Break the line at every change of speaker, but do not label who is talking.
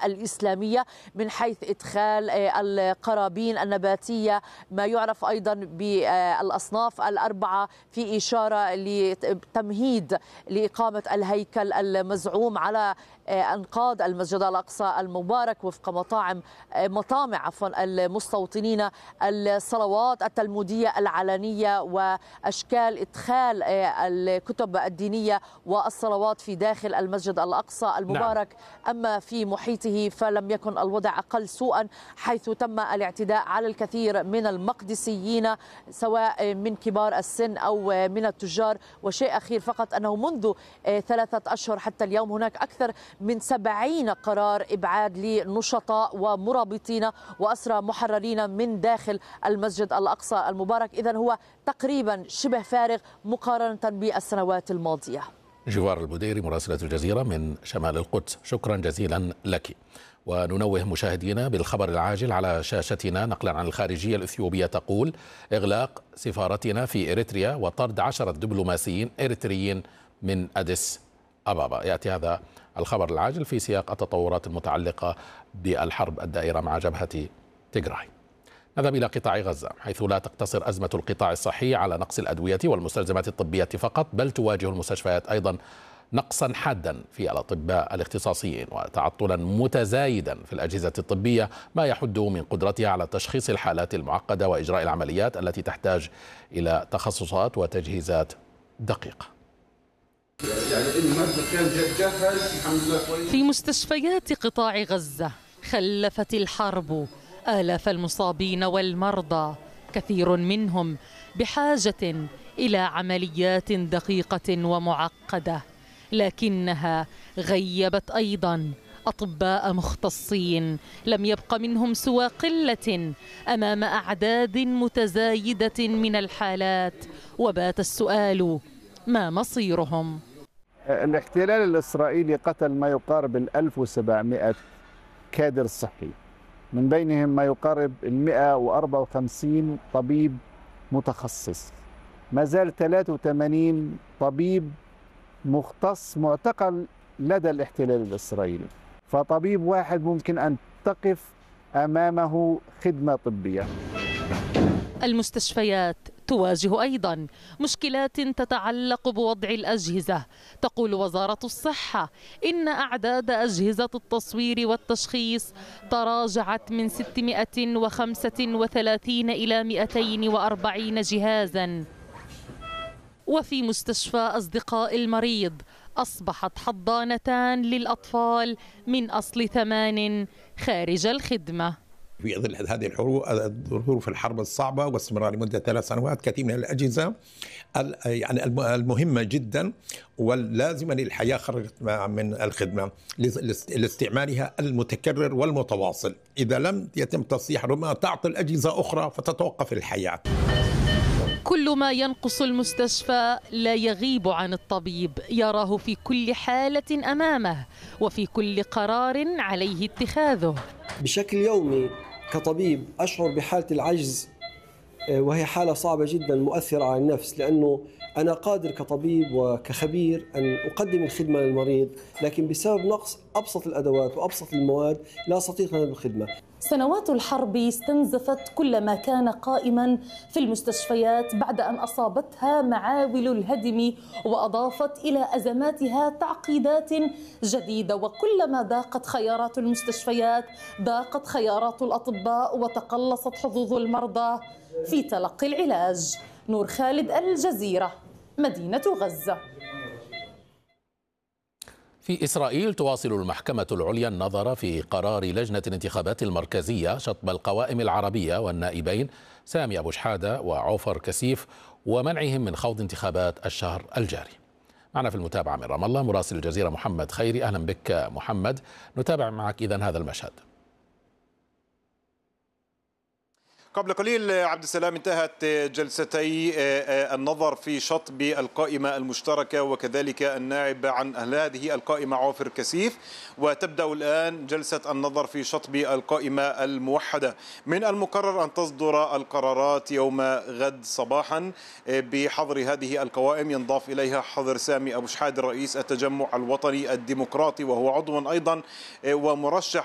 الإسلامية من حيث إدخال القرابين النباتية، ما يعرف أيضا بالأصناف الأربعة، في إشارة لتمهيد لإقامة الهيكل المزعوم على أنقاض المسجد الأقصى المبارك وفق مطامع المستوطنين، الصلوات التلمودية العلنية وأشكال إدخال الكتب الدينية والصلوات في داخل المسجد الأقصى المبارك. نعم. أما في محيطه فلم يكن الوضع أقل سوءا، حيث تم الاعتداء على الكثير من المقدسيين سواء من كبار السن أو من التجار. وشيء أخير فقط أنه منذ 3 أشهر حتى اليوم هناك أكثر من 70 قرار إبعاد لنشطاء ومرابطين وأسرى محررين من داخل المسجد الأقصى المبارك. إذن هو تقريبا شبه فارغ مقارنة بالسنوات الماضية.
جوار البديري مراسلة الجزيرة من شمال القدس، شكرا جزيلا لك. وننوه مشاهدينا بالخبر العاجل على شاشتنا نقلا عن الخارجية الإثيوبية تقول إغلاق سفارتنا في إريتريا وطرد 10 دبلوماسيين إريتريين من أديس أبابا. يأتي هذا الخبر العاجل في سياق التطورات المتعلقة بالحرب الدائرة مع جبهة تيغراي. نذهب إلى قطاع غزة، حيث لا تقتصر أزمة القطاع الصحي على نقص الأدوية والمستلزمات الطبية فقط، بل تواجه المستشفيات أيضا نقصا حادا في الأطباء الاختصاصيين وتعطلا متزايدا في الأجهزة الطبية، ما يحد من قدرتها على تشخيص الحالات المعقدة وإجراء العمليات التي تحتاج إلى تخصصات وتجهيزات دقيقة.
في مستشفيات قطاع غزة خلفت الحرب آلاف المصابين والمرضى، كثير منهم بحاجة إلى عمليات دقيقة ومعقدة، لكنها غيبت أيضا أطباء مختصين لم يبق منهم سوى قلة أمام أعداد متزايدة من الحالات، وبات السؤال: ما مصيرهم؟
الاحتلال الإسرائيلي قتل ما يقارب 1700 كادر صحي، من بينهم ما يقارب 154 طبيب متخصص. ما زال 83 طبيب مختص معتقل لدى الاحتلال الإسرائيلي، فطبيب واحد ممكن أن تقف أمامه خدمة طبية.
المستشفيات تواجه أيضا مشكلات تتعلق بوضع الأجهزة. تقول وزارة الصحة إن أعداد أجهزة التصوير والتشخيص تراجعت من 635 إلى 240 جهازا. وفي مستشفى أصدقاء المريض أصبحت حضانتان للأطفال من أصل 8 خارج الخدمة.
في ظل هذه الظروف الحرب الصعبة واستمرار لمدة 3 سنوات، كثير من الأجهزة يعني المهمة جدا واللازمة للحياة خرجت من الخدمة لاستعمالها المتكرر والمتواصل. إذا لم يتم تصليح ربما تعطل أجهزة أخرى فتتوقف الحياة.
كل ما ينقص المستشفى لا يغيب عن الطبيب، يراه في كل حالة أمامه وفي كل قرار عليه اتخاذه.
بشكل يومي كطبيب أشعر بحالة العجز، وهي حالة صعبة جدا مؤثرة على النفس، لأنه أنا قادر كطبيب وكخبير أن أقدم الخدمة للمريض، لكن بسبب نقص أبسط الأدوات وأبسط المواد لا أستطيع أن الخدمة.
سنوات الحرب استنزفت كل ما كان قائما في المستشفيات بعد أن أصابتها معاول الهدم، وأضافت إلى أزماتها تعقيدات جديدة. وكلما ضاقت خيارات المستشفيات ضاقت خيارات الأطباء وتقلصت حظوظ المرضى في تلقي العلاج. نور خالد، الجزيرة، مدينة غزة.
في إسرائيل تواصل المحكمة العليا النظر في قرار لجنة الانتخابات المركزية شطب القوائم العربية والنائبين سامي أبو شحادة وعوفر كسيف ومنعهم من خوض انتخابات الشهر الجاري. معنا في المتابعة من رام الله مراسل الجزيرة محمد خيري. أهلا بك محمد، نتابع معك إذن هذا المشهد.
قبل قليل عبد السلام انتهت جلستي النظر في شطب القائمة المشتركة وكذلك النائب عن هذه القائمة عوفر كسيف، وتبدأ الآن جلسة النظر في شطب القائمة الموحدة. من المقرر أن تصدر القرارات يوم غد صباحا بحظر هذه القوائم، ينضاف إليها حظر سامي أبو شحادة رئيس التجمع الوطني الديمقراطي وهو عضو أيضا ومرشح